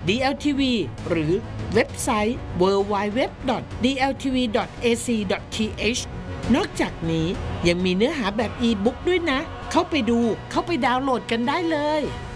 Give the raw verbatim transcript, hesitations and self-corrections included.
ดี แอล ที วี หรือเว็บไซต์ ดับเบิลยู ดับเบิลยู ดับเบิลยู ดอท ดี แอล ที วี ดอท เอ ซี ดอท ที เอช นอกจากนี้ยังมีเนื้อหาแบบอีบุ๊กด้วยนะเข้าไปดูเข้าไปดาวน์โหลดกันได้เลย